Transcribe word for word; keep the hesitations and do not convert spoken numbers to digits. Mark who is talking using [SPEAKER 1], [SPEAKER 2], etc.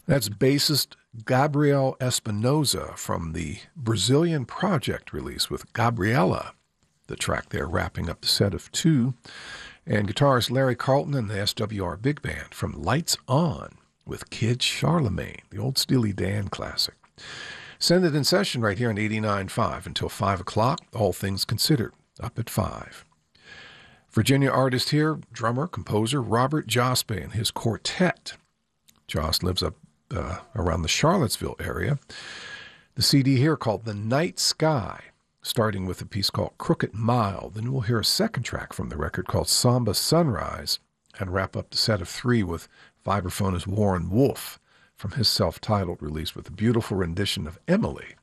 [SPEAKER 1] That's bassist Gabriel Espinosa from the Brazilian Project release with Gabriela, the track there wrapping up the set of two. And guitarist Larry Carlton and the S W R Big Band from Lights On with Kid Charlemagne, the old Steely Dan classic. Send it in session right here on eighty-nine point five until five o'clock, All Things Considered, up at five. Virginia artist here, drummer, composer Robert Jospe and his quartet. Joss lives up uh, around the Charlottesville area. The C D here called The Night Sky, starting with a piece called Crooked Mile. Then we'll hear a second track from the record called Samba Sunrise and wrap up the set of three with vibraphonist Warren Wolf from his self-titled release with a beautiful rendition of Emily.